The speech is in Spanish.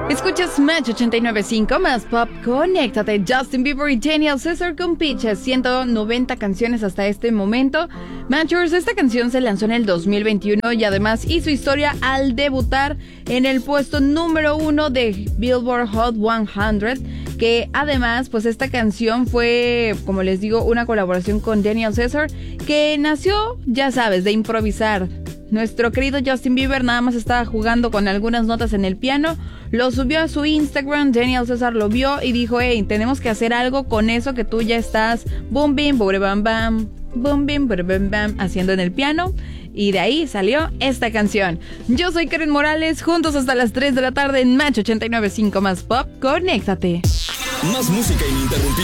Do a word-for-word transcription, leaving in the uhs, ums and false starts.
Escuchas Match ochenta y nueve punto cinco más pop, conéctate. Justin Bieber y Daniel Caesar con Peaches, ciento noventa canciones hasta este momento. Matchers, esta canción se lanzó en el dos mil veintiuno y además hizo historia al debutar en el puesto número uno de Billboard Hot cien, que además pues esta canción fue, como les digo, una colaboración con Daniel Caesar, que nació, ya sabes, de improvisar. Nuestro querido Justin Bieber nada más estaba jugando con algunas notas en el piano, lo subió a su Instagram, Daniel Caesar lo vio y dijo, hey, tenemos que hacer algo con eso que tú ya estás boom bim, bure bam bam, boom bim, bure bam bam, haciendo en el piano, y de ahí salió esta canción. Yo soy Karen Morales, juntos hasta las tres de la tarde en Match ochenta y nueve punto cinco más pop, conéctate. Más música ininterrumpida.